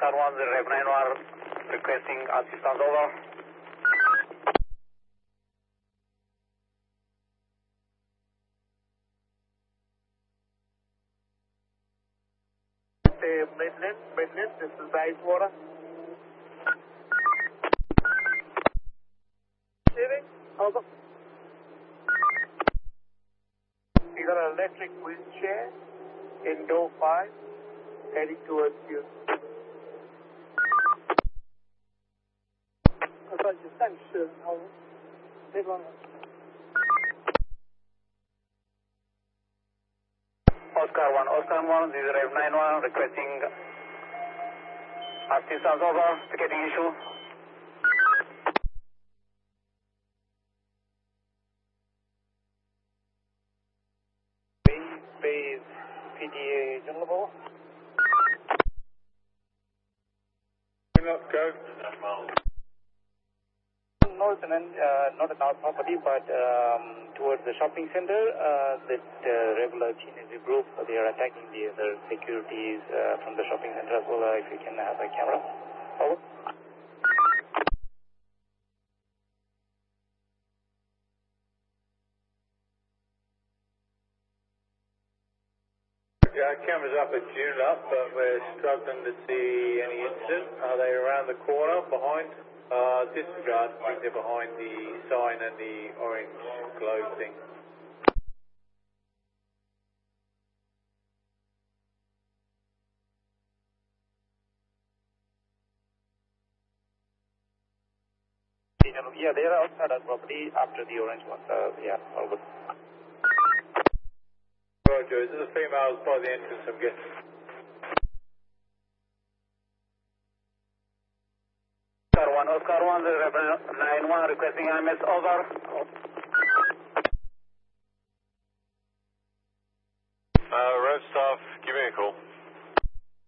Oscar 1, the Rev 91 requesting assistance, over. Midland, this is Bayswater. Receiving, over. You got an electric wheelchair in door 5, heading towards you. Thanks, over. Live on. Oscar 1, this is Rev 91 requesting assistance, over. Ticketing issue. Bay PDA Jungle. Go. Northern end, not at our property, but towards the shopping center, that regular teenage group, they are attacking the other securities from the shopping center as well. If you can have a camera. Over. Yeah, cameras up at Joondalup, but we're struggling to see any incident. Are they around the corner, behind? Disregard, I think they're behind the sign and the orange globe thing. Yeah, they are outside our property after the orange one. Yeah, all good. Roger, is it the females by the entrance, I'm guessing? Oscar 1, the Rev 91 requesting IMS, over.